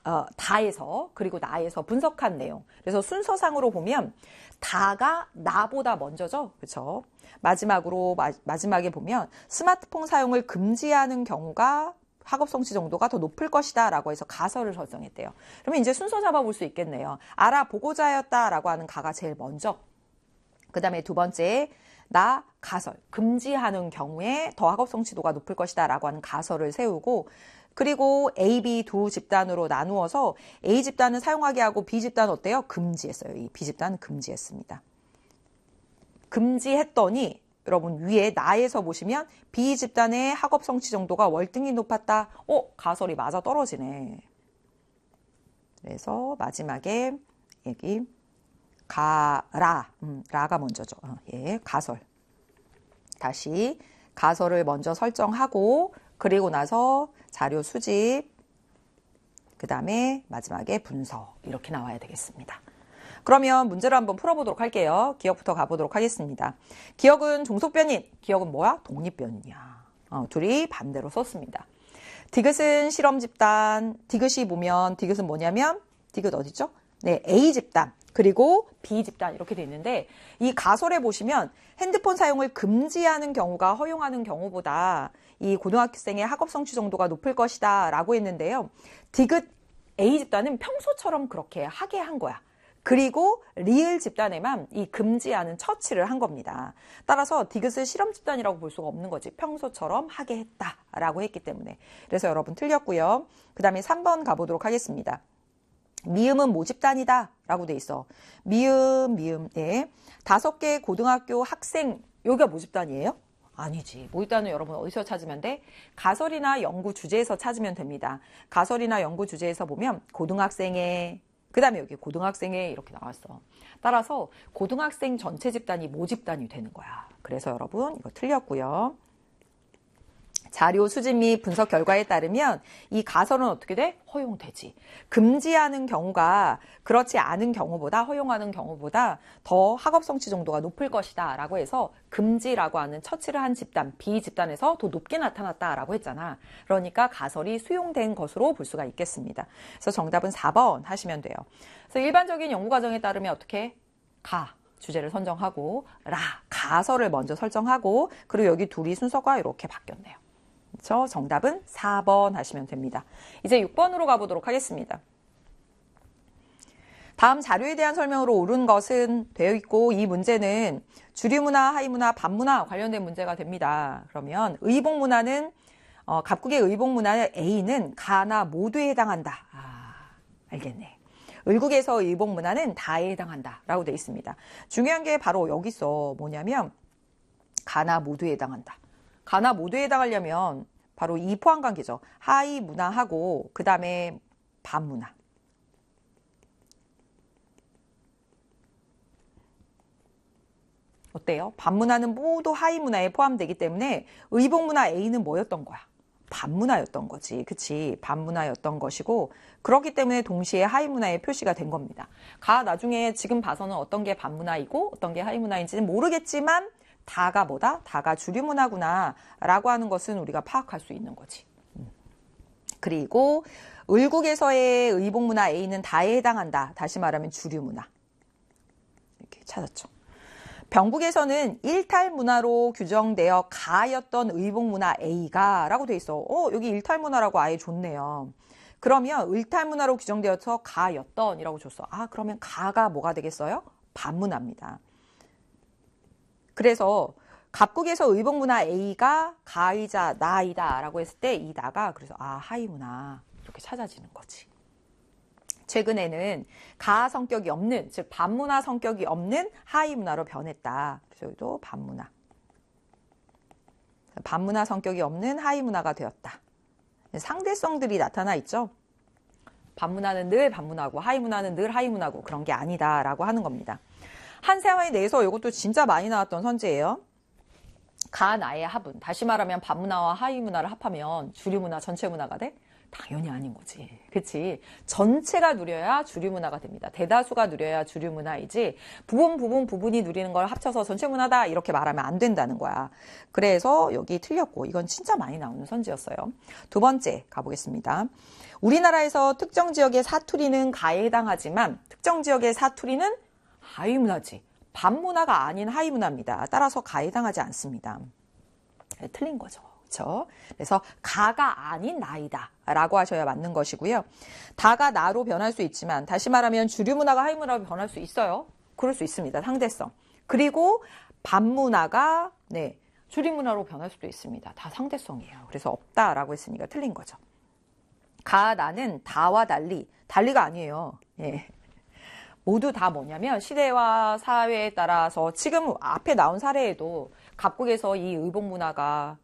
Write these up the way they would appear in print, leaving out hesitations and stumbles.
다에서 그리고 나에서 분석한 내용. 그래서 순서상으로 보면 다가 나보다 먼저죠. 그렇죠? 마지막에 보면 스마트폰 사용을 금지하는 경우가 학업 성취 정도가 더 높을 것이다 라고 해서 가설을 설정했대요. 그러면 이제 순서 잡아볼 수 있겠네요. 알아보고자 하였다 라고 하는 가가 제일 먼저. 그 다음에 두 번째 나 가설 금지하는 경우에 더 학업 성취도가 높을 것이다 라고 하는 가설을 세우고 그리고 A, B 두 집단으로 나누어서 A 집단은 사용하게 하고 B 집단은 어때요? 금지했어요. 이 B 집단은 금지했습니다. 금지했더니 여러분 위에 나에서 보시면 B 집단의 학업 성취 정도가 월등히 높았다. 가설이 맞아 떨어지네. 그래서 마지막에 여기 라가 먼저죠. 예, 가설. 다시 가설을 먼저 설정하고 그리고 나서 자료 수집, 그 다음에 마지막에 분석 이렇게 나와야 되겠습니다. 그러면 문제를 한번 풀어보도록 할게요. 기억부터 가보도록 하겠습니다. 기억은 종속변인, 기억은 뭐야? 독립변인이야. 둘이 반대로 썼습니다. 디귿은 실험 집단, 디귿이 보면 디귿은 뭐냐면 디귿 어디죠? 네, A 집단 그리고 B 집단 이렇게 돼 있는데 이 가설에 보시면 핸드폰 사용을 금지하는 경우가 허용하는 경우보다 이 고등학생의 학업 성취 정도가 높을 것이다 라고 했는데요. 디귿 A 집단은 평소처럼 그렇게 하게 한 거야. 그리고 리을 집단에만 이 금지하는 처치를 한 겁니다. 따라서 디귿을 실험 집단이라고 볼 수가 없는 거지. 평소처럼 하게 했다라고 했기 때문에. 그래서 여러분 틀렸고요. 그 다음에 3번 가보도록 하겠습니다. 미음은 모집단이다 라고 돼 있어. 미음. 예. 5개 고등학교 학생, 여기가 모집단이에요? 아니지. 모집단은 여러분 어디서 찾으면 돼? 가설이나 연구 주제에서 찾으면 됩니다. 가설이나 연구 주제에서 보면 고등학생의, 그 다음에 여기 고등학생의 이렇게 나왔어. 따라서 고등학생 전체 집단이 모집단이 되는 거야. 그래서 여러분 이거 틀렸고요. 자료 수집 및 분석 결과에 따르면 이 가설은 어떻게 돼? 허용되지. 금지하는 경우가 그렇지 않은 경우보다 허용하는 경우보다 더 학업 성취 정도가 높을 것이다 라고 해서 금지라고 하는 처치를 한 집단, B 집단에서 더 높게 나타났다라고 했잖아. 그러니까 가설이 수용된 것으로 볼 수가 있겠습니다. 그래서 정답은 4번 하시면 돼요. 그래서 일반적인 연구 과정에 따르면 어떻게? 주제를 선정하고 가설을 먼저 설정하고 그리고 여기 둘이 순서가 이렇게 바뀌었네요. 그렇죠? 정답은 4번 하시면 됩니다. 이제 6번으로 가보도록 하겠습니다. 다음 자료에 대한 설명으로 옳은 것은 되어 있고 이 문제는 주류문화, 하이문화, 반문화 관련된 문제가 됩니다. 그러면 의복문화는 갑국의 의복문화는 A는 가나 모두에 해당한다. 알겠네. 을국에서 의복문화는 다에 해당한다 라고 되어 있습니다. 중요한 게 바로 여기 있어. 뭐냐면 가나 모두에 해당한다. 가나 모두에 해당하려면 바로 이 포함관계죠. 하이 문화하고 그 다음에 반문화. 어때요? 반문화는 모두 하이 문화에 포함되기 때문에 의복문화 A는 뭐였던 거야? 반문화였던 거지. 그치? 반문화였던 것이고 그렇기 때문에 동시에 하이 문화의 표시가 된 겁니다. 나중에 지금 봐서는 어떤 게 반문화이고 어떤 게 하이 문화인지는 모르겠지만 다가 뭐다? 다가 주류문화구나 라고 하는 것은 우리가 파악할 수 있는 거지. 그리고 을국에서의 의복문화 A는 다에 해당한다. 다시 말하면 주류문화. 이렇게 찾았죠. 병국에서는 일탈문화로 규정되어 가였던 의복문화 A가 라고 돼 있어. 여기 일탈문화라고 아예 줬네요. 그러면 일탈문화로 규정되어서 가였던 이라고 줬어. 그러면 가가 뭐가 되겠어요? 반문화입니다. 그래서 갑국에서 의복문화 A가 가이자 나이다 라고 했을 때 이 나가 그래서 하이문화 이렇게 찾아지는 거지. 최근에는 가 성격이 없는 즉 반문화 성격이 없는 하이문화로 변했다. 그래서 여기도 반문화. 반문화 성격이 없는 하이문화가 되었다. 상대성들이 나타나 있죠. 반문화는 늘 반문화고 하이문화는 늘 하이문화고 그런 게 아니다 라고 하는 겁니다. 한 세화에 내에서 이것도 진짜 많이 나왔던 선지예요. 가, 나의 합은. 다시 말하면 반문화와 하이문화를 합하면 주류문화, 전체문화가 돼? 당연히 아닌 거지. 그치? 전체가 누려야 주류 문화가 됩니다. 대다수가 누려야 주류 문화이지 부분이 누리는 걸 합쳐서 전체 문화다 이렇게 말하면 안 된다는 거야. 그래서 여기 틀렸고 이건 진짜 많이 나오는 선지였어요. 두 번째 가보겠습니다. 우리나라에서 특정 지역의 사투리는 가에 해당하지만 특정 지역의 사투리는 하위 문화지. 반문화가 아닌 하위 문화입니다. 따라서 가에 해당하지 않습니다. 틀린 거죠. 그렇죠? 그래서 가가 아닌 나이다 라고 하셔야 맞는 것이고요. 다가 나로 변할 수 있지만 다시 말하면 주류 문화가 하위 문화로 변할 수 있어요. 그럴 수 있습니다. 상대성. 그리고 반문화가 주류 문화로 변할 수도 있습니다. 다 상대성이에요. 그래서 없다라고 했으니까 틀린 거죠. 가, 나는 다와 달리가 아니에요. 예. 모두 다 뭐냐면 시대와 사회에 따라서 지금 앞에 나온 사례에도 갑국에서 이 의복 문화가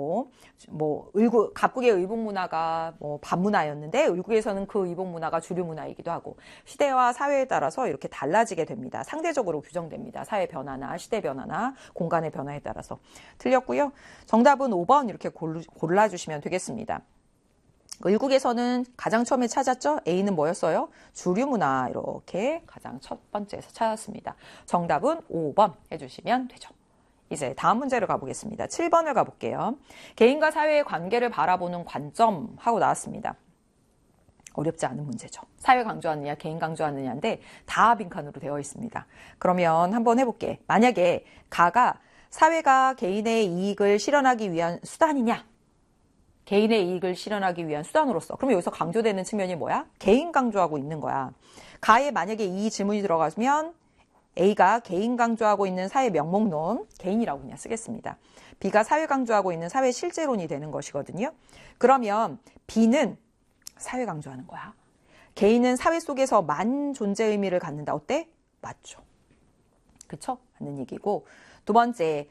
갑국의 의복 문화가 반문화였는데 을국에서는 그 의복 문화가 주류 문화이기도 하고 시대와 사회에 따라서 이렇게 달라지게 됩니다. 상대적으로 규정됩니다. 사회 변화나 시대 변화나 공간의 변화에 따라서. 틀렸고요. 정답은 5번 이렇게 골라주시면 되겠습니다. 을국에서는 가장 처음에 찾았죠? A는 뭐였어요? 주류 문화 이렇게 가장 첫 번째에서 찾았습니다. 정답은 5번 해주시면 되죠. 이제 다음 문제를 가보겠습니다. 7번을 가볼게요. 개인과 사회의 관계를 바라보는 관점 하고 나왔습니다. 어렵지 않은 문제죠. 사회 강조하느냐 개인 강조하느냐인데 다 빈칸으로 되어 있습니다. 그러면 한번 해볼게. 만약에 가가 사회가 개인의 이익을 실현하기 위한 수단이냐? 개인의 이익을 실현하기 위한 수단으로서. 그럼 여기서 강조되는 측면이 뭐야? 개인 강조하고 있는 거야. 가에 만약에 이 질문이 들어가면 A가 개인 강조하고 있는 사회 명목론, 개인이라고 그냥 쓰겠습니다. B가 사회 강조하고 있는 사회 실제론이 되는 것이거든요. 그러면 B는 사회 강조하는 거야. 개인은 사회 속에서 만 존재 의미를 갖는다. 어때? 맞죠. 그쵸? 맞는 얘기고. 두 번째,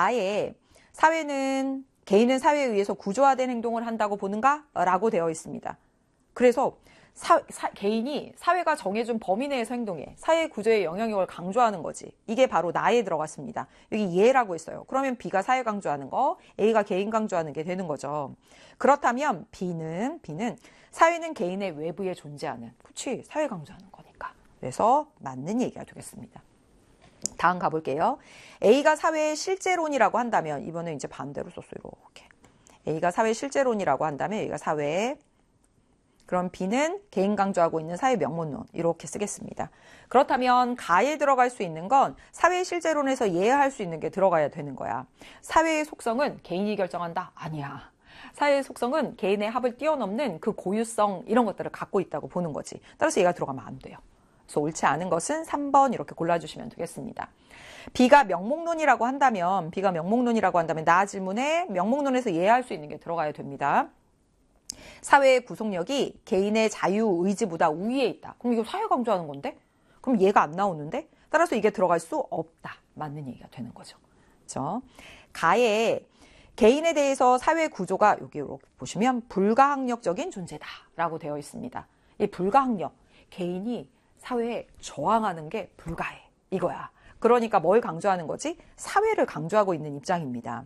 개인은 사회에 의해서 구조화된 행동을 한다고 보는가? 라고 되어 있습니다. 그래서 개인이 사회가 정해준 범위 내에서 행동해. 사회 구조의 영향력을 강조하는 거지. 이게 바로 나에 들어갔습니다. 여기 예라고 했어요. 그러면 B가 사회 강조하는 거, A가 개인 강조하는 게 되는 거죠. 그렇다면 B는 사회는 개인의 외부에 존재하는, 그치, 사회 강조하는 거니까. 그래서 맞는 얘기가 되겠습니다. 다음 가볼게요. A가 사회의 실제론이라고 한다면 이번에 이제 반대로 썼어요. 이렇게. A가 사회 실제론이라고 한다면 A가 사회, 그럼 B는 개인 강조하고 있는 사회 명문론 이렇게 쓰겠습니다. 그렇다면 가에 들어갈 수 있는 건 사회 실제론에서 이해할 수 있는 게 들어가야 되는 거야. 사회의 속성은 개인이 결정한다? 아니야. 사회의 속성은 개인의 합을 뛰어넘는 그 고유성 이런 것들을 갖고 있다고 보는 거지. 따라서 얘가 들어가면 안 돼요. 그래서 옳지 않은 것은 3번 이렇게 골라주시면 되겠습니다. B가 명목론이라고 한다면 나 질문에 명목론에서 이해할 수 있는 게 들어가야 됩니다. 사회의 구속력이 개인의 자유의지보다 우위에 있다. 그럼 이거 사회 강조하는 건데? 그럼 얘가 안 나오는데? 따라서 이게 들어갈 수 없다. 맞는 얘기가 되는 거죠. 그렇죠? 가에 개인에 대해서 사회 구조가 여기 이렇게 보시면 불가항력적인 존재다라고 되어 있습니다. 이 불가항력, 개인이 사회에 저항하는 게 불가해. 이거야. 그러니까 뭘 강조하는 거지? 사회를 강조하고 있는 입장입니다.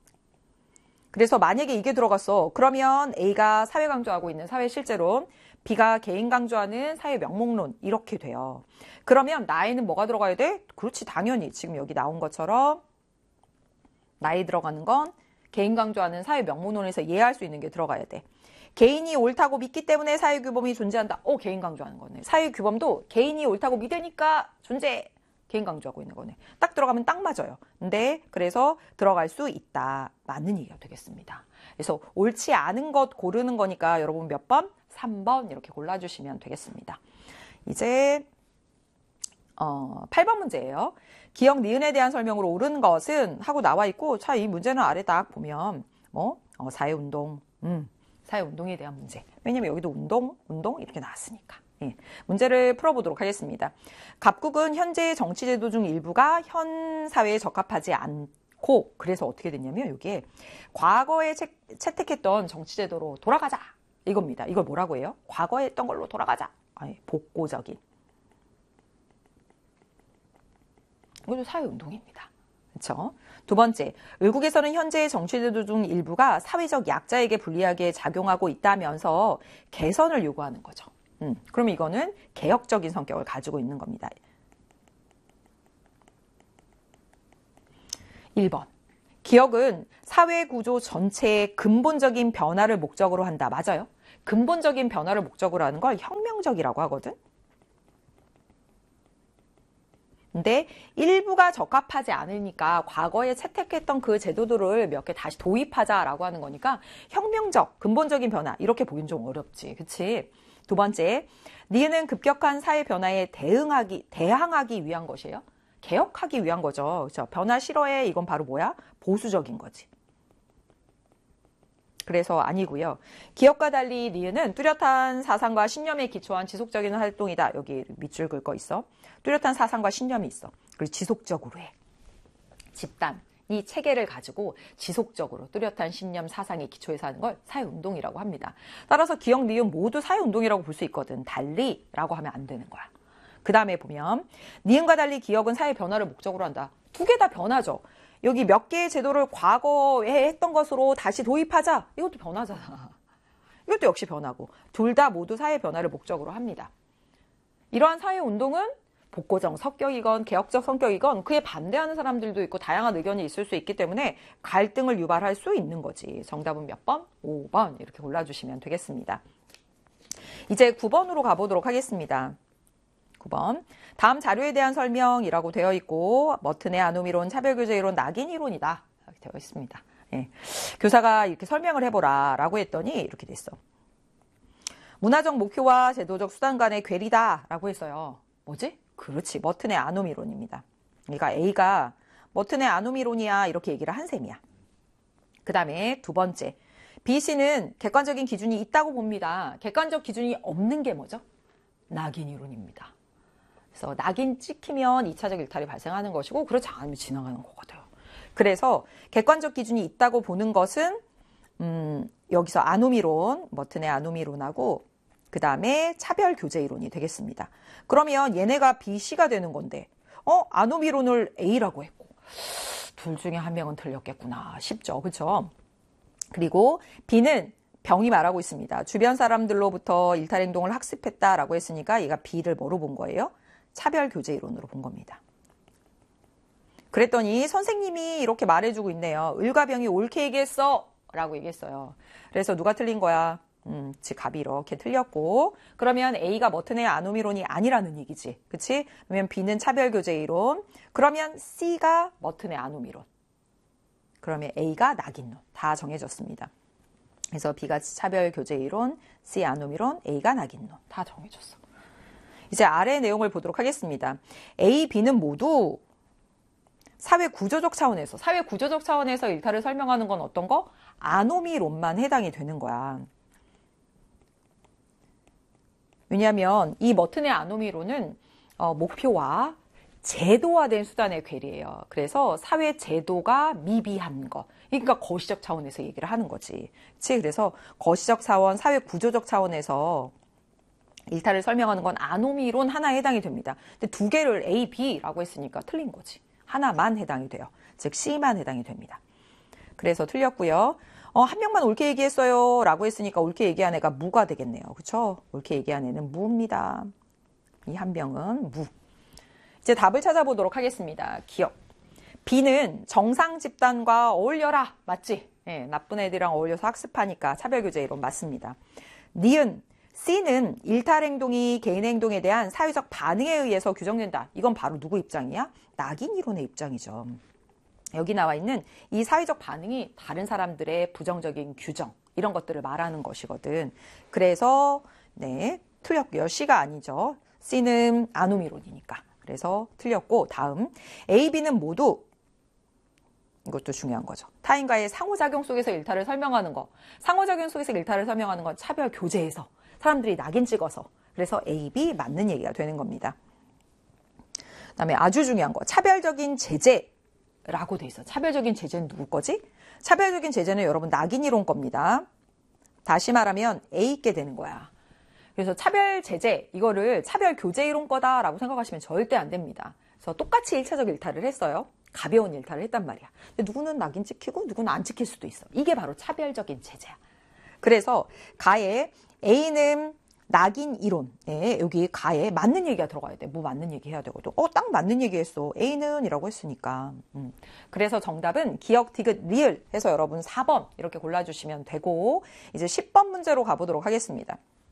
그래서 만약에 이게 들어갔어. 그러면 A가 사회 강조하고 있는 사회 실제론, B가 개인 강조하는 사회 명목론 이렇게 돼요. 그러면 나에는 뭐가 들어가야 돼? 그렇지, 당연히 지금 여기 나온 것처럼 나에 들어가는 건 개인 강조하는 사회 명목론에서 이해할 수 있는 게 들어가야 돼. 개인이 옳다고 믿기 때문에 사회규범이 존재한다. 개인 강조하는 거네. 사회규범도 개인이 옳다고 믿으니까 존재. 개인 강조하고 있는 거네. 딱 들어가면 딱 맞아요. 근데 그래서 들어갈 수 있다. 맞는 얘기가 되겠습니다. 그래서 옳지 않은 것 고르는 거니까 여러분 몇 번? 3번 이렇게 골라주시면 되겠습니다. 이제 8번 문제예요. 기억, 니은에 대한 설명으로 옳은 것은 하고 나와 있고, 자, 이 문제는 아래 딱 보면 사회운동, 사회운동에 대한 문제. 왜냐면 여기도 운동 이렇게 나왔으니까. 예, 문제를 풀어보도록 하겠습니다. 갑국은 현재의 정치제도 중 일부가 현 사회에 적합하지 않고, 그래서 어떻게 됐냐면 여기에 과거에 채택했던 정치제도로 돌아가자 이겁니다. 이걸 뭐라고 해요? 과거에 했던 걸로 돌아가자. 아니, 복고적인. 이것도 사회운동입니다. 그렇죠? 두 번째, 의국에서는 현재의 정치제도 중 일부가 사회적 약자에게 불리하게 작용하고 있다면서 개선을 요구하는 거죠. 그럼 이거는 개혁적인 성격을 가지고 있는 겁니다. 1번. 기억은 사회 구조 전체의 근본적인 변화를 목적으로 한다. 맞아요. 근본적인 변화를 목적으로 하는 걸 혁명적이라고 하거든. 근데 일부가 적합하지 않으니까 과거에 채택했던 그 제도들을 몇 개 다시 도입하자라고 하는 거니까 혁명적, 근본적인 변화 이렇게 보기는 좀 어렵지. 그치? 두 번째, 니은은 급격한 사회 변화에 대항하기 위한 것이에요. 개혁하기 위한 거죠. 그렇죠? 변화 싫어해. 이건 바로 뭐야? 보수적인 거지. 그래서 아니고요. 기억과 달리 니은은 뚜렷한 사상과 신념에 기초한 지속적인 활동이다. 여기 밑줄 긁어 있어. 뚜렷한 사상과 신념이 있어. 그리고 지속적으로 해. 집단, 이 체계를 가지고 지속적으로 뚜렷한 신념, 사상에 기초해서 하는 걸 사회운동이라고 합니다. 따라서 기억, 니은 모두 사회운동이라고 볼 수 있거든. 달리라고 하면 안 되는 거야. 그 다음에 보면 니은과 달리 기억은 사회 변화를 목적으로 한다. 두 개 다 변화죠. 여기 몇 개의 제도를 과거에 했던 것으로 다시 도입하자. 이것도 변화잖아. 이것도 역시 변화고. 둘 다 모두 사회 변화를 목적으로 합니다. 이러한 사회운동은 복고적 성격이건 개혁적 성격이건 그에 반대하는 사람들도 있고 다양한 의견이 있을 수 있기 때문에 갈등을 유발할 수 있는 거지. 정답은 몇 번? 5번 이렇게 골라주시면 되겠습니다. 이제 9번으로 가보도록 하겠습니다. 9번. 다음 자료에 대한 설명이라고 되어 있고 머튼의 아노미론, 차별교제이론, 낙인이론이다. 이렇게 되어 있습니다. 예. 교사가 이렇게 설명을 해보라 라고 했더니 이렇게 됐어. 문화적 목표와 제도적 수단 간의 괴리다 라고 했어요. 뭐지? 그렇지. 머튼의 아노미론입니다. 그러니까 A가 머튼의 아노미론이야 이렇게 얘기를 한 셈이야. 그 다음에 두 번째. B, C는 객관적인 기준이 있다고 봅니다. 객관적 기준이 없는 게 뭐죠? 낙인이론입니다. 그래서 낙인 찍히면 2차적 일탈이 발생하는 것이고 그렇지 않으면 지나가는 거거든요. 그래서 객관적 기준이 있다고 보는 것은 여기서 아노미론, 머튼의 아노미론하고 그 다음에 차별교제이론이 되겠습니다. 그러면 얘네가 B, C가 되는 건데 아노미론을 A라고 했고 둘 중에 한 명은 틀렸겠구나 싶죠. 그렇죠? 그리고 B는 병이 말하고 있습니다. 주변 사람들로부터 일탈행동을 학습했다라고 했으니까 얘가 B를 뭐로 본 거예요? 차별교제이론으로 본 겁니다. 그랬더니 선생님이 이렇게 말해주고 있네요. 을과 병이 옳게 얘기했어 라고 얘기했어요. 그래서 누가 틀린 거야? 즉 답이 이렇게 틀렸고 그러면 A가 머튼의 아노미론이 아니라는 얘기지. 그치? 그러면 B는 차별교제이론 그러면 C가 머튼의 아노미론 그러면 A가 낙인론 다 정해졌습니다. 그래서 B가 차별교제이론, C 아노미론, A가 낙인론 다 정해졌어. 이제 아래 내용을 보도록 하겠습니다. A, B는 모두 사회 구조적 차원에서 일탈을 설명하는 건 어떤 거? 아노미론만 해당이 되는 거야. 왜냐하면 이 머튼의 아노미론은 목표와 제도화된 수단의 괴리예요. 그래서 사회 제도가 미비한 거. 그러니까 거시적 차원에서 얘기를 하는 거지. 그치? 그래서 거시적 차원, 사회 구조적 차원에서 일탈을 설명하는 건 아노미론 하나에 해당이 됩니다. 근데 두 개를 A, B라고 했으니까 틀린 거지. 하나만 해당이 돼요. 즉 C만 해당이 됩니다. 그래서 틀렸고요. 한 명만 옳게 얘기했어요 라고 했으니까 옳게 얘기한 애가 무가 되겠네요. 그렇죠? 옳게 얘기한 애는 무입니다. 이 한 명은 무. 이제 답을 찾아보도록 하겠습니다. 기억. B는 정상 집단과 어울려라. 맞지? 예, 나쁜 애들이랑 어울려서 학습하니까 차별교제이론 맞습니다. 니은. C는 일탈행동이 개인 행동에 대한 사회적 반응에 의해서 규정된다. 이건 바로 누구 입장이야? 낙인이론의 입장이죠. 여기 나와 있는 이 사회적 반응이 다른 사람들의 부정적인 규정 이런 것들을 말하는 것이거든. 그래서 네 틀렸고요. C가 아니죠. C는 아노미론이니까. 그래서 틀렸고 다음 A, B는 모두 이것도 중요한 거죠. 타인과의 상호작용 속에서 일탈을 설명하는 거. 상호작용 속에서 일탈을 설명하는 건 차별교제에서 사람들이 낙인 찍어서 그래서 A, B 맞는 얘기가 되는 겁니다. 그다음에 아주 중요한 거 차별적인 제재라고 돼 있어. 차별적인 제재는 누구 거지? 차별적인 제재는 여러분 낙인이론 겁니다. 다시 말하면 A 있게 되는 거야. 그래서 차별 제재 이거를 차별 교제이론 거다라고 생각하시면 절대 안 됩니다. 그래서 똑같이 1차적 일탈을 했어요. 가벼운 일탈을 했단 말이야. 근데 누구는 낙인 찍히고 누구는 안 찍힐 수도 있어. 이게 바로 차별적인 체제야. 그래서 가에 A는 낙인 이론에 여기 가에 맞는 얘기가 들어가야 돼. 뭐 맞는 얘기 해야 되거든. 딱 맞는 얘기 했어. A는 이라고 했으니까. 그래서 정답은 기억, 디귿, 리을 해서 여러분 4번 이렇게 골라주시면 되고 이제 10번 문제로 가보도록 하겠습니다.